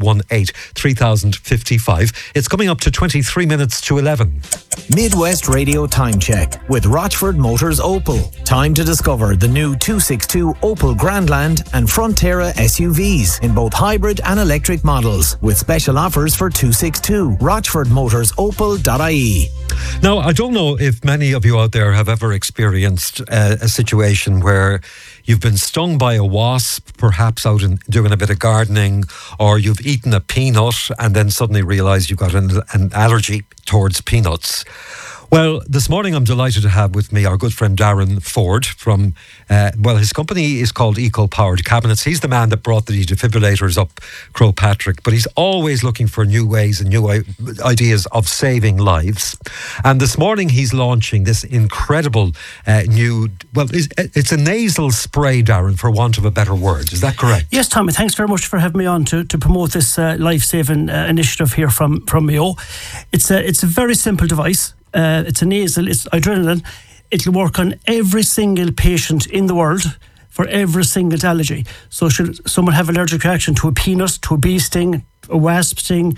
018 3055. It's coming up to 23 minutes to 11. Midwest Radio Time Check with Rochford Motors Opel. Time to discover the new 262 Opel Grandland and Frontera SUVs in both hybrid and electric models, with special offers for 262. RochfordMotorsOpel.ie. Now, I don't know if many of you out there have ever experienced a situation where you've been stung by a wasp, perhaps out in doing a bit of gardening, or you've eaten a peanut and then suddenly realised you've got an allergy towards peanuts. Well, this morning I'm delighted to have with me our good friend Darren Ford from, his company is called Eco-Powered Cabinets. He's the man that brought the defibrillators up Croagh Patrick, but he's always looking for new ways and new ideas of saving lives. And this morning he's launching this incredible it's a nasal spray, Darren, for want of a better word. Is that correct? Yes, Tommy, thanks very much for having me on to promote this life-saving initiative here from Mayo. It's a very simple device. It's a nasal, it's adrenaline. It'll work on every single patient in the world for every single allergy. So should someone have allergic reaction to a peanut, to a bee sting, a wasp sting,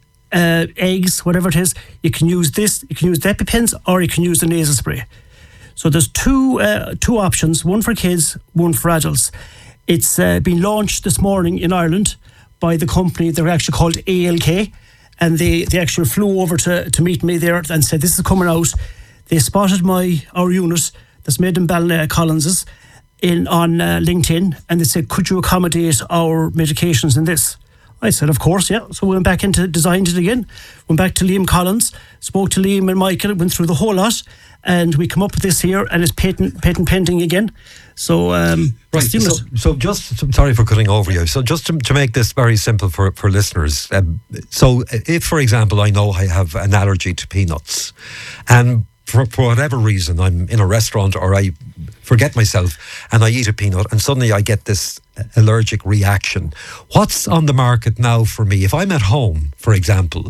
eggs, whatever it is, you can use this, you can use the EpiPens, or you can use the nasal spray. So there's two options, one for kids, one for adults. It's been launched this morning in Ireland by the company, they're actually called ALK. And they actually flew over to meet me there and said, this is coming out. They spotted our unit that's made in Ballincollins's on LinkedIn, and they said, could you accommodate our medications in this? I said, of course, yeah. So we went back into designed it again, went back to Liam Collins, spoke to Liam and Michael, went through the whole lot, and we come up with this here, and it's patent pending again. So, right. So just, sorry for cutting over you. So just to make this very simple for listeners. So if, for example, I know I have an allergy to peanuts, and for whatever reason, I'm in a restaurant or I forget myself and I eat a peanut and suddenly I get this allergic reaction. What's on the market now for me? If I'm at home, for example,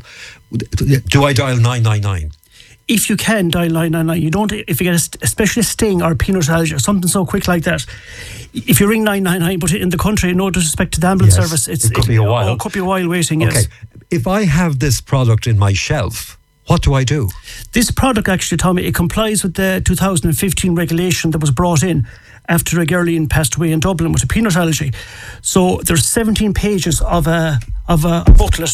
do I dial 999? If you can, dial 999. You don't, if you get especially a sting or a peanut allergy or something so quick like that, if you ring 999, but in the country, no disrespect to the ambulance service, it could be a while. It could be a while waiting, yes. Okay. If I have this product in my shelf, what do I do? This product actually, Tommy, it complies with the 2015 regulation that was brought in after a girl passed away in Dublin with a peanut allergy. So there's 17 pages of a booklet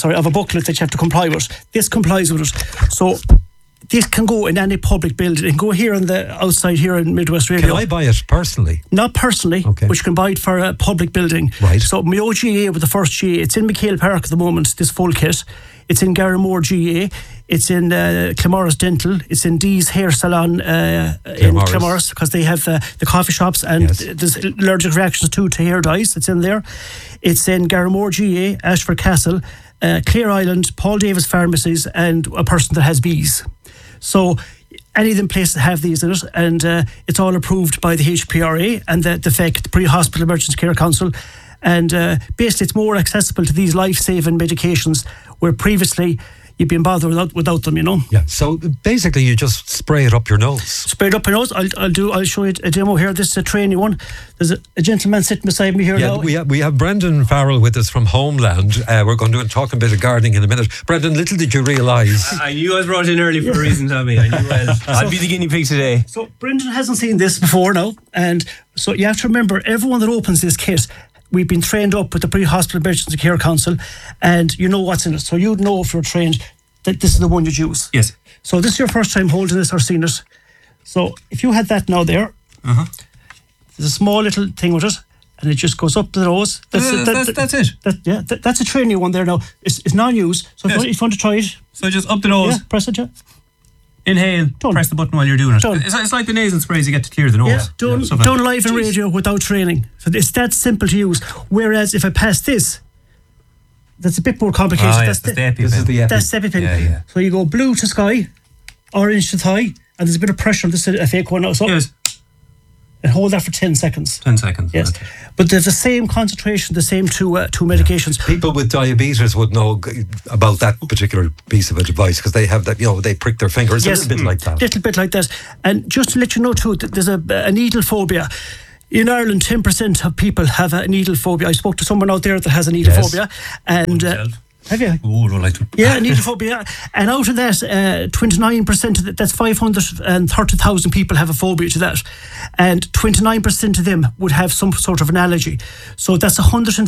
that you have to comply with. This complies with it. So this can go in any public building. It can go here on the outside here in Midwest Radio. Can I buy it personally? Not personally, okay. But you can buy it for a public building. Right. So Mayo GA with the first GA. It's in McHale Park at the moment, this full kit. It's in Garramore GA. It's in Clamorris Dental. It's in Dee's Hair Salon in Clamorris, because they have the coffee shops, and there's allergic reactions to hair dyes. It's in there. It's in Garramore GA, Ashford Castle, Clare Island, Paul Davis Pharmacies, and a person that has bees. So any of them places have these in it, and it's all approved by the HPRA and the FEC, the Pre-Hospital Emergency Care Council. And basically it's more accessible to these life-saving medications where previously you'd been bothered without them, you know. Yeah. So basically you just spray it up your nose. Spray it up your nose. I'll show you a demo here. This is a training one. There's a gentleman sitting beside me here now. We have Brendan Farrell with us from Homeland. We're going to talk a bit of gardening in a minute. Brendan, little did you realise. I knew I was brought in early for a reason, Tommy. I knew I'd be the guinea pig today. So Brendan hasn't seen this before now, and so you have to remember, everyone that opens this kit, we've been trained up with the Pre-Hospital Emergency Care Council, and you know what's in it. So you'd know if you're trained that this is the one you'd use. Yes. So this is your first time holding this or seeing it. So if you had that now there, there's a small little thing with it, and it just goes up the nose. That's it. That's a training one there now. It's non-use. So if you want to try it. So just up the nose. Yeah, press it, yeah. Inhale, done. Press the button while you're doing it. It's like the nasal sprays you get to clear the nose. Yeah, done live on radio without training. So it's that simple to use. Whereas if I pass this, that's a bit more complicated. That's the EpiPen. This is the EpiPen. That's the EpiPen. Yeah. So you go blue to sky, orange to thigh, and there's a bit of pressure on this. A fake one now. So yes. And hold that for 10 seconds. 10 seconds. Yes. Okay. But there's the same concentration, the same two medications. People with diabetes would know about that particular piece of advice, because they have that, they prick their fingers. Yes. A little bit like that. Little bit like that. And just to let you know too, there's a needle phobia. In Ireland, 10% of people have a needle phobia. I spoke to someone out there that has a needle phobia. And have you? Oh, don't like to. Yeah, needle phobia. And out of that, 29% of that, that's 530,000 people have a phobia to that. And 29% of them would have some sort of an allergy. So that's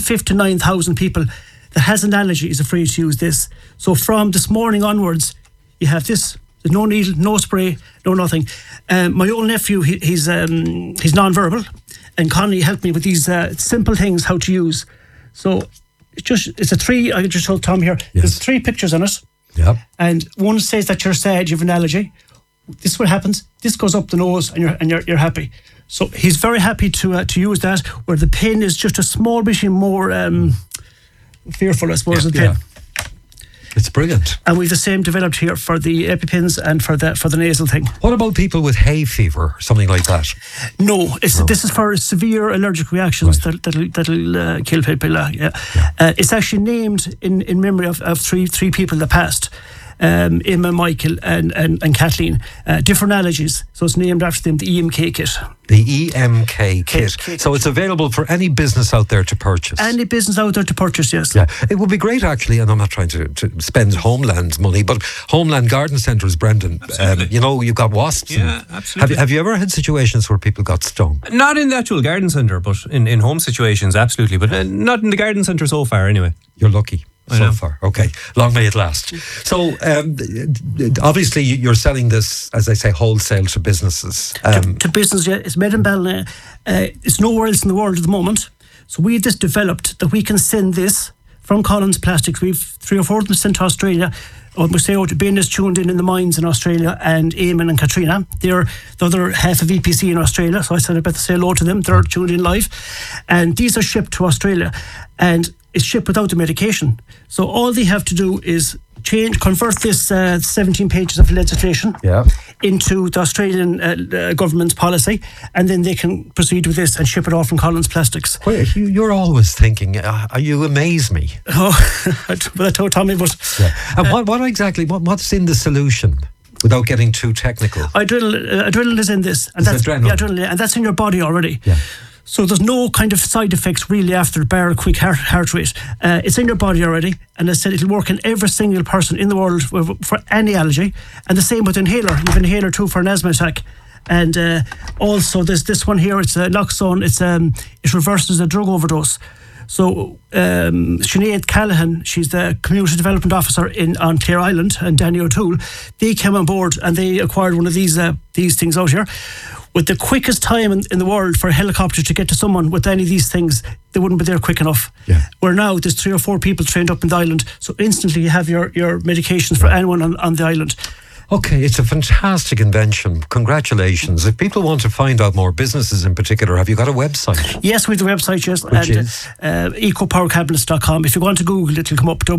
159,000 people that has an allergy is afraid to use this. So from this morning onwards, you have this. There's no needle, no spray, no nothing. My old nephew, he's non-verbal, and Connie helped me with these simple things how to use. So it's a 3. I just told Tom here. Yes. There's 3 pictures on it. Yep. And one says that you're sad, you have an allergy. This is what happens. This goes up the nose, and you're happy. So he's very happy to use that. Where the pen is just a small bit more fearful, I suppose. The pen. Yeah. It's brilliant. And we've the same developed here for the EpiPens and for the nasal thing. What about people with hay fever, something like that? No, this is for severe allergic reactions that'll kill people. It's actually named in memory of three people that passed. Emma, Michael and Kathleen, different allergies, so it's named after them, the EMK kit. The EMK kit. So it's available for any business out there to purchase. Any business out there to purchase, yes. Yeah, it would be great actually, and I'm not trying to spend Homeland's money, but Homeland Garden Centres, Brendan, you've got wasps. Yeah, absolutely. Have you ever had situations where people got stung? Not in the actual garden centre, but in home situations, absolutely. But not in the garden centre so far, anyway. You're lucky. So far. Okay. Long may it last. So, obviously, you're selling this, as I say, wholesale to businesses. To business, yeah. It's made in Ballina. It's nowhere else in the world at the moment. So we have this developed that we can send this from Collins Plastics. We've 3 or 4 of them sent to Australia. We say Ben is tuned in the mines in Australia, and Eamon and Katrina. They're the other half of EPC in Australia. So I said I'd better say hello to them. They're tuned in live. And these are shipped to Australia. And it's shipped without the medication. So all they have to do is convert this 17 pages of legislation into the Australian government's policy, and then they can proceed with this and ship it off from Collins Plastics. Well, you're always thinking, you amaze me. Oh, well, I told Tommy, but... Yeah. And what exactly, what's in the solution? Without getting too technical. Adrenaline is in this. And that's adrenaline? Yeah, adrenaline, and that's in your body already. Yeah. So there's no kind of side effects really after bar a quick heart rate. It's in your body already, and as I said, it'll work in every single person in the world for any allergy. And the same with inhaler. You've an inhaler too for an asthma attack. And also there's this one here. It's Noxone. It reverses a drug overdose. So Sinead Callaghan, she's the Community Development Officer on Clare Island, and Danny O'Toole, they came on board and they acquired one of these things out here. With the quickest time in the world for a helicopter to get to someone with any of these things, they wouldn't be there quick enough. Yeah. Where now there's 3 or 4 people trained up in the island, so instantly you have your medications for anyone on the island. Okay, it's a fantastic invention. Congratulations. If people want to find out more, businesses in particular, have you got a website? Yes, we have the website, yes. Which is? ecopowercabinets.com. If you go on to Google, it'll come up,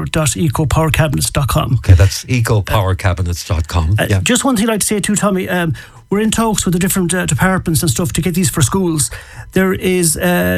www.ecopowercabinets.com. Okay, that's ecopowercabinets.com. Just one thing I'd like to say too, Tommy. We're in talks with the different departments and stuff to get these for schools. There is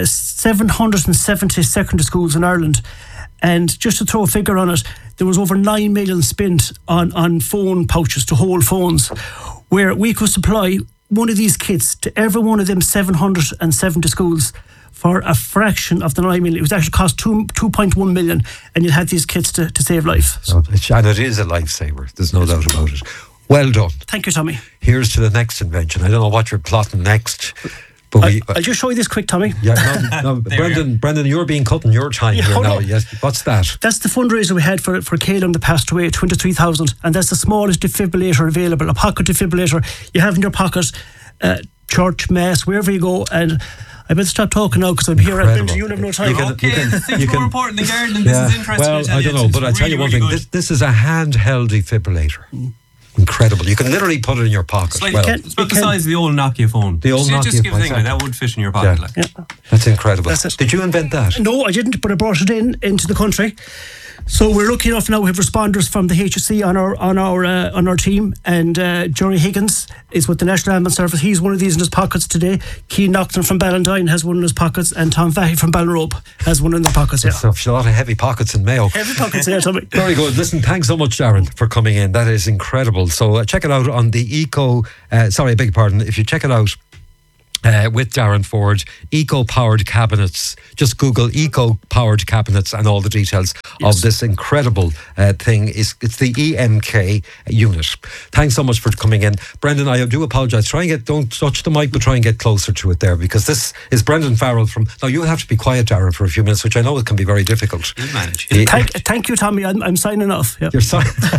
770 secondary schools in Ireland. And just to throw a figure on it, there was over 9 million spent on phone pouches to hold phones, where we could supply one of these kits to every one of them 770 schools for a fraction of the 9 million. It was actually cost 2.1 million, and you had these kits to save life. So. And it is a lifesaver. There's no doubt about it. Well done. Thank you, Tommy. Here's to the next invention. I don't know what you're plotting next. But I'll just show you this quick, Tommy. Yeah, no, Brendan, you're being cut in your time here now. Yes, what's that? That's the fundraiser we had for Calum that passed away, 23,000, and that's the smallest defibrillator available, a pocket defibrillator you have in your pocket, church, mass, wherever you go, and I better stop talking now because I'm here at Brendan, you have no time. Things more important than gardening. This is interesting. Well, I don't know, but I tell you one thing, this is a handheld defibrillator. Incredible. You can literally put it in your pocket. It's about the size of the old Nokia phone. The old Nokia just give phone. a thing, that would fit in your pocket. Yeah. That's incredible. That's it. Did you invent that? No, I didn't, but I brought it into the country. So we're lucky enough now. We have responders from the HSE on our team, and Johnny Higgins is with the National Ambulance Service. He's one of these in his pockets today. Keane Nocton from Ballandine has one in his pockets, and Tom Vahy from Ballinrobe has one in their pockets. Yeah, so a lot of heavy pockets in Mayo. Heavy pockets, yeah, Tommy. Very good. Listen, thanks so much, Darren, for coming in. That is incredible. So check it out on the if you check it out with Darren Ford, eco-powered cabinets. Just Google eco-powered cabinets and all the details of this incredible thing. It's the EMK unit. Thanks so much for coming in. Brendan, I do apologise. Don't touch the mic, but try and get closer to it there, because this is Brendan Farrell from... Now, you have to be quiet, Darren, for a few minutes, which I know it can be very difficult. You manage. Thank you, Tommy. I'm signing off. Yep. You're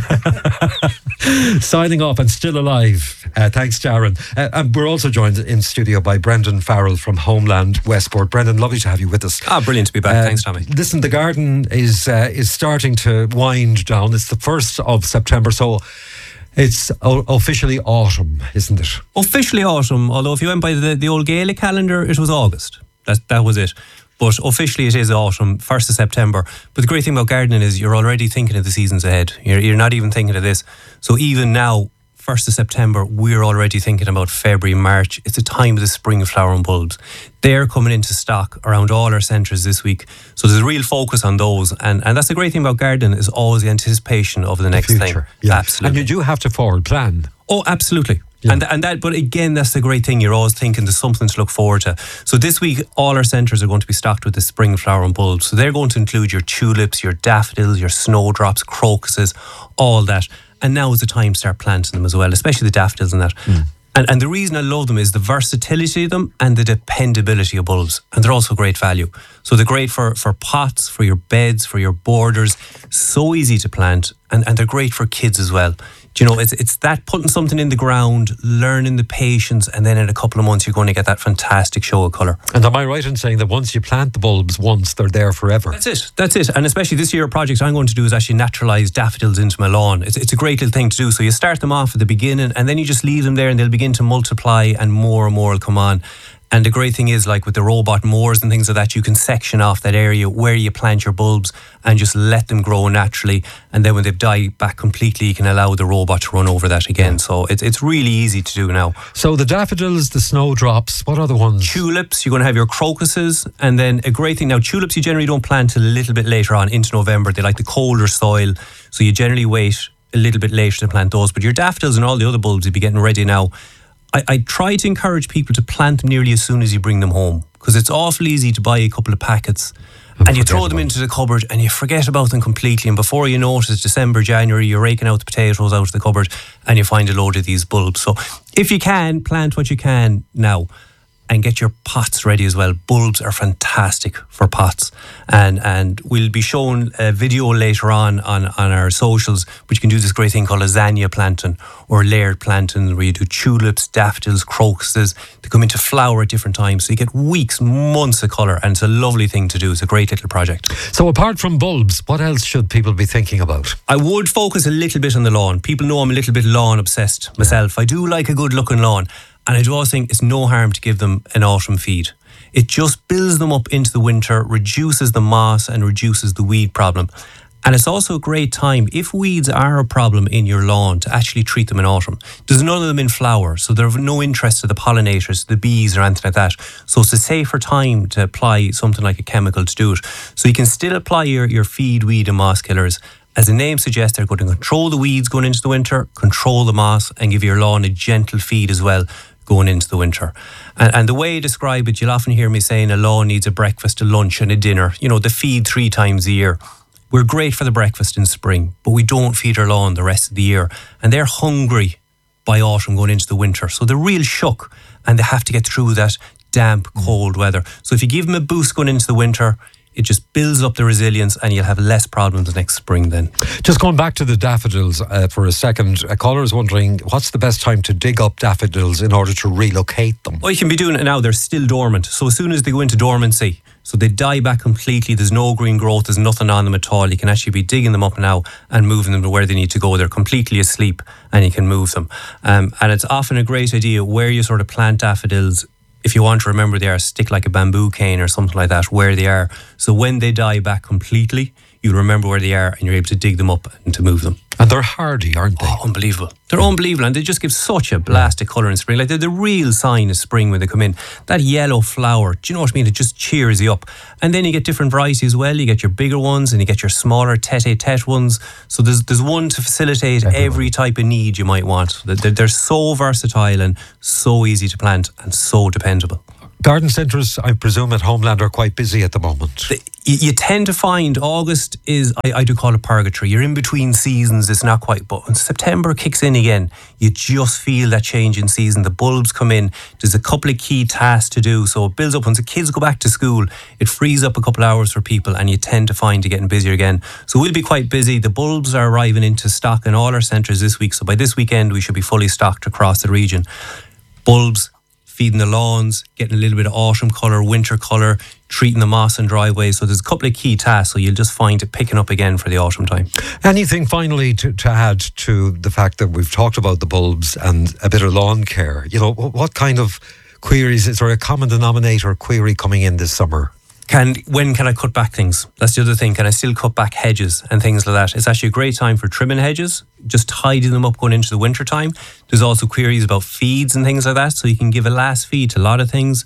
signing off and still alive. Thanks, Darren. And we're also joined in studio by Brendan Farrell from Homeland Westport. Brendan, lovely to have you with us. Brilliant to be back. Thanks, Tommy. Listen, the garden is starting to wind down. It's the 1st of September, so it's officially autumn, isn't it? Officially autumn, although if you went by the old Gaelic calendar, it was August. That was it. But officially it is autumn, 1st of September. But the great thing about gardening is you're already thinking of the seasons ahead. You're not even thinking of this. So even now, 1st of September, we're already thinking about February, March. It's a time of the spring flowering bulbs. They're coming into stock around all our centres this week. So there's a real focus on those. And that's the great thing about gardening, is always the anticipation of the next thing. Yeah. Absolutely. And you do have to forward plan. Oh, absolutely. Yeah. And that, but again, that's the great thing. You're always thinking there's something to look forward to. So this week, all our centres are going to be stocked with the spring flowering bulbs. So they're going to include your tulips, your daffodils, your snowdrops, crocuses, all that. And now is the time to start planting them as well, especially the daffodils and that. And the reason I love them is the versatility of them and the dependability of bulbs. And they're also great value. So they're great for pots, for your beds, for your borders. So easy to plant. And they're great for kids as well. Do you know, it's that putting something in the ground, learning the patience, and then in a couple of months you're going to get that fantastic show of colour. And am I right in saying that once you plant the bulbs once, they're there forever? That's it. And especially this year, a project I'm going to do is actually naturalise daffodils into my lawn. It's a great little thing to do. So you start them off at the beginning and then you just leave them there and they'll begin to multiply and more will come on. And the great thing is, like with the robot mowers and things like that, you can section off that area where you plant your bulbs and just let them grow naturally. And then when they've died back completely, you can allow the robot to run over that again. So it's really easy to do now. So the daffodils, the snowdrops, what other ones? Tulips, you're going to have your crocuses. And then a great thing now, tulips you generally don't plant till a little bit later on into November. They like the colder soil. So you generally wait a little bit later to plant those. But your daffodils and all the other bulbs, you'll be getting ready now. I try to encourage people to plant them nearly as soon as you bring them home, because it's awful easy to buy a couple of packets and you throw them into the cupboard and you forget about them completely, and before you know it, it's December, January, you're raking out the potatoes out of the cupboard and you find a load of these bulbs. So if you can, plant what you can now and get your pots ready as well. Bulbs are fantastic for pots, and we'll be showing a video later on our socials, which you can do this great thing called lasagna planting or layered planting, where you do tulips, daffodils, crocuses. They come into flower at different times, so you get weeks, months of colour, and it's a lovely thing to do. It's a great little project. So apart from bulbs, what else should people be thinking about? I would focus a little bit on the lawn. People know I'm a little bit lawn obsessed myself. I do like a good looking lawn. And I do also think it's no harm to give them an autumn feed. It just builds them up into the winter, reduces the moss and reduces the weed problem. And it's also a great time, if weeds are a problem in your lawn, to actually treat them in autumn. There's none of them in flower, so they're of no interest to the pollinators, the bees or anything like that. So it's a safer time to apply something like a chemical to do it. So you can still apply your feed, weed and moss killers. As the name suggests, they're going to control the weeds going into the winter, control the moss, and give your lawn a gentle feed as well going into the winter. And the way I describe it, you'll often hear me saying a lawn needs a breakfast, a lunch and a dinner. You know, the feed 3 times a year. We're great for the breakfast in spring, but we don't feed our lawn the rest of the year. And they're hungry by autumn going into the winter. So they're real shook and they have to get through that damp, cold weather. So if you give them a boost going into the winter, it just builds up the resilience and you'll have less problems next spring then. Just going back to the daffodils for a second, a caller is wondering what's the best time to dig up daffodils in order to relocate them? Oh, you can be doing it now. They're still dormant. So as soon as they go into dormancy, so they die back completely, there's no green growth, there's nothing on them at all. You can actually be digging them up now and moving them to where they need to go. They're completely asleep and you can move them. And it's often a great idea where you sort of plant daffodils. If you want to remember they are, stick like a bamboo cane or something like that where they are. So when they die back completely, you'll remember where they are and you're able to dig them up and to move them. And they're hardy, aren't they? Oh, unbelievable. They're unbelievable, and they just give such a blasted colour in spring. Like, they're the real sign of spring when they come in. That yellow flower, do you know what I mean? It just cheers you up. And then you get different varieties as well. You get your bigger ones and you get your smaller tete ones. So there's one to facilitate every type of need you might want. They're so versatile and so easy to plant and so dependable. Garden centres, I presume, at Homeland are quite busy at the moment. You tend to find August is, I do call it purgatory. You're in between seasons, it's not quite, but when September kicks in again, you just feel that change in season. The bulbs come in, there's a couple of key tasks to do, so it builds up. Once the kids go back to school, it frees up a couple of hours for people and you tend to find you're getting busier again. So we'll be quite busy. The bulbs are arriving into stock in all our centres this week, so by this weekend we should be fully stocked across the region. Bulbs, feeding the lawns, getting a little bit of autumn colour, winter colour, treating the moss and driveways. So there's a couple of key tasks, so you'll just find it picking up again for the autumn time. Anything finally to add to the fact that we've talked about the bulbs and a bit of lawn care? You know, what kind of queries, is there a common denominator query coming in this summer? When can I cut back things? That's the other thing. Can I still cut back hedges and things like that? It's actually a great time for trimming hedges, just tidying them up going into the winter time. There's also queries about feeds and things like that, so you can give a last feed to a lot of things.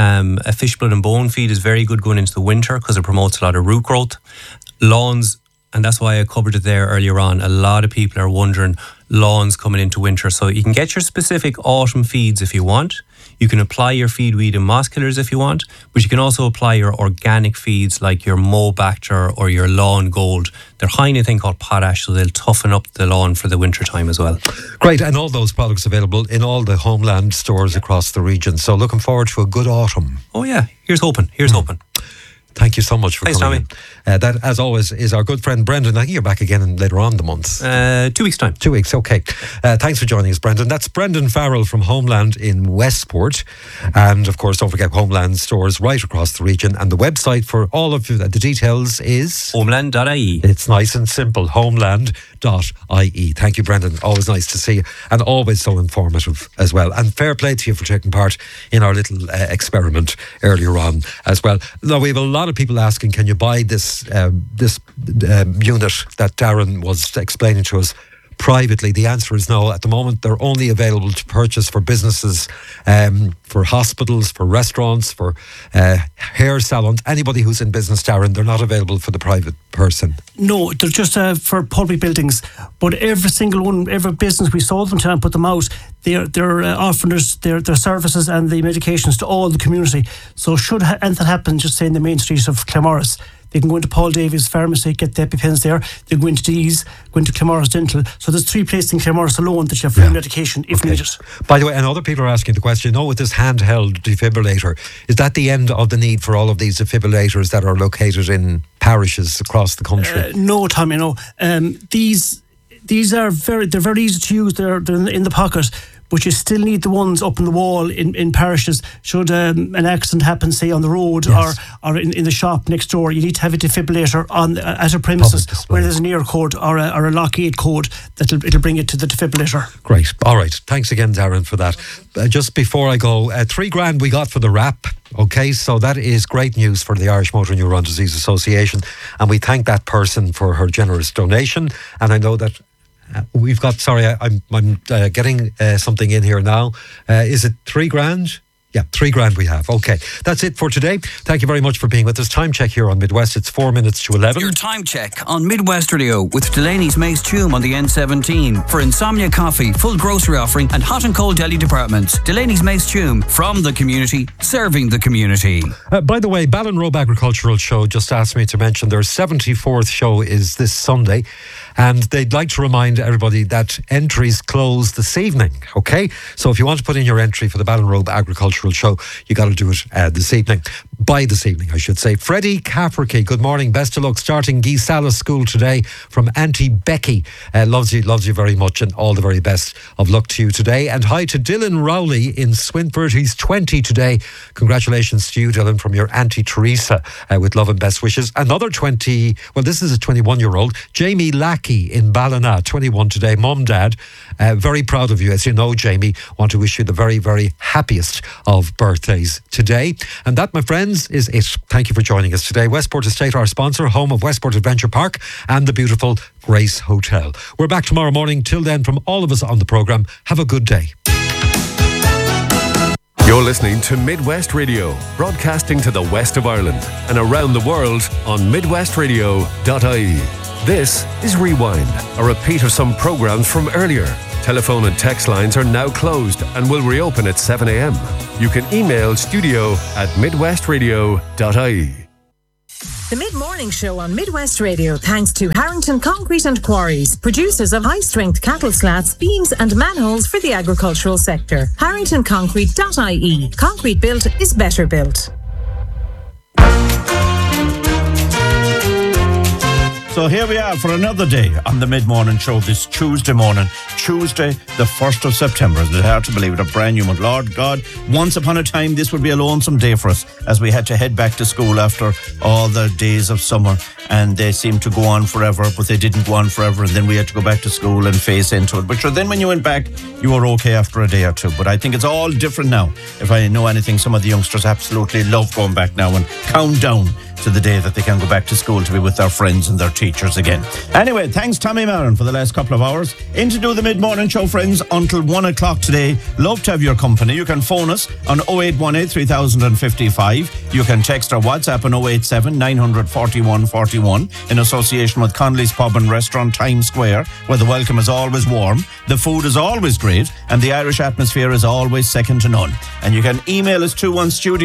A fish blood and bone feed is very good going into the winter because it promotes a lot of root growth. Lawns, and that's why I covered it there earlier on. A lot of people are wondering lawns coming into winter, so you can get your specific autumn feeds if you want. You can apply your feed weed and moss killers if you want, but you can also apply your organic feeds like your Mobacter or your Lawn Gold. They're high in a thing called potash, so they'll toughen up the lawn for the winter time as well. Great, and all those products available in all the Homeland stores across the region. So looking forward to a good autumn. Oh yeah, here's hoping. Thank you so much for coming in. That, as always, is our good friend Brendan. I think you're back again later on the month. 2 weeks' time. 2 weeks, okay. Thanks for joining us, Brendan. That's Brendan Farrell from Homeland in Westport. And, of course, don't forget Homeland stores right across the region. And the website for all of the details is... Homeland.ie. It's nice and simple, homeland.ie. Thank you, Brendan. Always nice to see you. And always so informative as well. And fair play to you for taking part in our little experiment earlier on as well. Now, we have a lot of people asking, can you buy this unit that Darren was explaining to us privately? The answer is no. At the moment, they're only available to purchase for businesses, for hospitals, for restaurants, for hair salons. Anybody who's in business, Darren, they're not available for the private person. No, they're just for public buildings. But every single one, every business we sold them to and put them out, they're offering their services and the medications to all the community. So should anything happen, just say in the main street of Claremorris, they can go into Paul Davies Pharmacy, get the EpiPens there. They go into Dees, go into Claremorris Dental. So there's 3 places in Claremorris alone that you have free medication if needed. By the way, and other people are asking the question, with this handheld defibrillator, is that the end of the need for all of these defibrillators that are located in parishes across the country? No, Tommy, no. These are they're very easy to use. They're in the pocket. But you still need the ones up on the wall in parishes. Should an accident happen, say on the road or in the shop next door, you need to have a defibrillator at a premises where there's an ear code or a Lockheed code it'll bring it to the defibrillator. Great. All right. Thanks again, Darren, for that. Just before I go, $3,000 we got for the wrap. Okay, so that is great news for the Irish Motor Neuron Disease Association, and we thank that person for her generous donation. And I know that we've got, I'm getting something in here now. Is it $3,000? Yeah, $3,000 we have. Okay, that's it for today. Thank you very much for being with us. Time check here on Midwest. It's 4 minutes to 11. Your time check on Midwest Radio with Delaney's Mace Tume on the N17 for Insomnia Coffee, full grocery offering and hot and cold deli departments. Delaney's Mace Tume, from the community, serving the community. By the way, Ballinrobe Agricultural Show just asked me to mention their 74th show is this Sunday, and they'd like to remind everybody that entries close this evening. Okay, so if you want to put in your entry for the Ballinrobe Agricultural Show, you got to do it this evening. By this evening, I should say. Freddie Cafferkey, good morning. Best of luck starting Geesalis School today from Auntie Becky. Loves you very much, and all the very best of luck to you today. And hi to Dylan Rowley in Swinford. He's 20 today. Congratulations to you, Dylan, from your Auntie Teresa, with love and best wishes. Another 20, well, this is a 21-year-old, Jamie Lackey in Ballina, 21 today. Mum, Dad, very proud of you. As you know, Jamie, want to wish you the very, very happiest of birthdays today. And that, my friends, friends, is it. Thank you for joining us today. Westport Estate, our sponsor, home of Westport Adventure Park and the beautiful Grace Hotel. We're back tomorrow morning. Till then, from all of us on the programme, have a good day. You're listening to Midwest Radio, broadcasting to the west of Ireland and around the world on midwestradio.ie. This is Rewind, a repeat of some programmes from earlier. Telephone and text lines are now closed and will reopen at 7 a.m. You can email studio@midwestradio.ie. The Mid-Morning Show on Midwest Radio, thanks to Harrington Concrete and Quarries, producers of high-strength cattle slats, beams and manholes for the agricultural sector. HarringtonConcrete.ie. Concrete built is better built. So here we are for another day on the Mid-Morning Show this Tuesday morning. Tuesday, the 1st of September. It's hard to believe it, a brand new month. Lord God, once upon a time this would be a lonesome day for us as we had to head back to school after all the days of summer, and they seemed to go on forever, but they didn't go on forever, and then we had to go back to school and face into it. But sure, then when you went back, you were okay after a day or two. But I think it's all different now. If I know anything, some of the youngsters absolutely love going back now and count down to the day that they can go back to school to be with their friends and their teachers again. Anyway, thanks Tommy Marin for the last couple of hours. In to do the Mid-Morning Show, friends, until 1 o'clock today. Love to have your company. You can phone us on 0818 3055. You can text or WhatsApp on 087 900 4141 in association with Connolly's Pub and Restaurant, Times Square, where the welcome is always warm, the food is always great, and the Irish atmosphere is always second to none. And you can email us to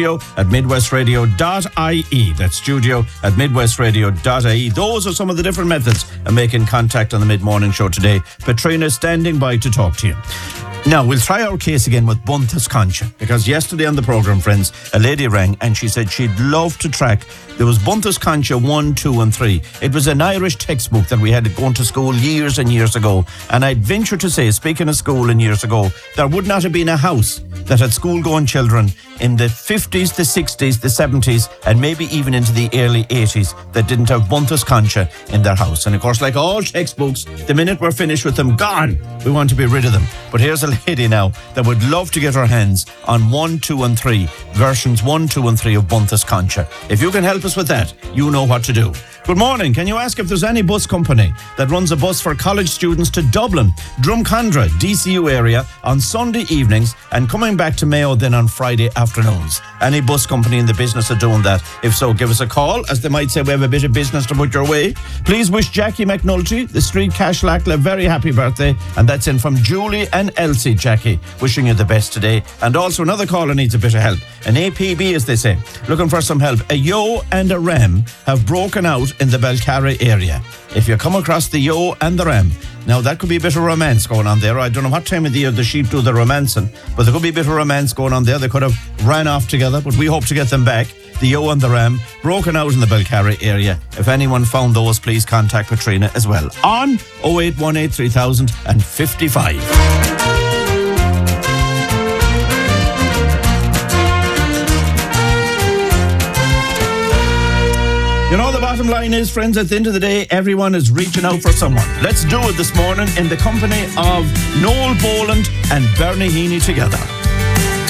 studio@midwestradio.ie. That's studio@midwestradio.ie. Those are some of the different methods of making contact on the Mid-Morning Show today. Katrina is standing by to talk to you. Now, we'll try our case again with Buntas Concha, because yesterday on the programme, friends, a lady rang and she said she'd love to track. There was Buntas Concha 1, 2 and 3. It was an Irish textbook that we had going to school years and years ago. And I'd venture to say, speaking of school and years ago, there would not have been a house that had school-going children in the 50s, the 60s, the 70s, and maybe even into the early 80s that didn't have Buntas Concha in their house. And of course, like all textbooks, the minute we're finished with them, gone, we want to be rid of them. But here's a lady now that would love to get her hands on 1, 2 and 3, versions 1, 2 and 3 of Buntas Concha. If you can help us with that, you know what to do. Good morning. Can you ask if there's any bus company that runs a bus for college students to Dublin, Drumcondra, DCU area on Sunday evenings and coming back to Mayo then on Friday afternoons? Any bus company in the business of doing that? If so, give us a call. As they might say, we have a bit of business to put your way. Please wish Jackie McNulty, the Street Cash Lackla, a very happy birthday. And that's in from Julie and Elsie. Jackie, wishing you the best today. And also another caller needs a bit of help. An APB, as they say, looking for some help. A Yo and a Ram have broken out in the Belcarry area. If you come across the Yo and the Ram, now that could be a bit of romance going on there. I don't know what time of the year the sheep do the romancing, but there could be a bit of romance going on there. They could have ran off together, but we hope to get them back. The Yo and the Ram, broken out in the Belcarry area. If anyone found those, please contact Katrina as well on 0818 3055. You know, the bottom line is, friends, at the end of the day, everyone is reaching out for someone. Let's do it this morning in the company of Noel Boland and Bernie Heaney together.